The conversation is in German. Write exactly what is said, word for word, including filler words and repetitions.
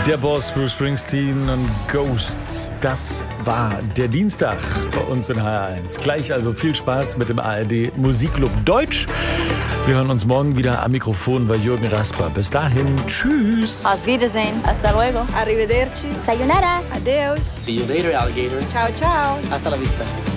Der Boss Bruce Springsteen und Ghosts. Das war der Dienstag bei uns in H R eins. Gleich also viel Spaß mit dem A R D Musikclub Deutsch. Wir hören uns morgen wieder am Mikrofon bei Jürgen Rasper. Bis dahin, tschüss. Auf Wiedersehen. Hasta luego. Arrivederci. Sayonara. Adeus. See you later, alligator. Ciao, ciao. Hasta la vista.